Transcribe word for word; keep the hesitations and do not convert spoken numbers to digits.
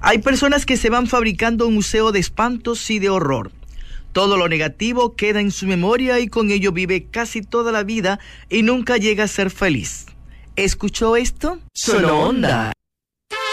Hay personas que se van fabricando un museo de espantos y de horror. Todo lo negativo queda en su memoria y con ello vive casi toda la vida y nunca llega a ser feliz. ¿Escuchó esto? Sonó Onda.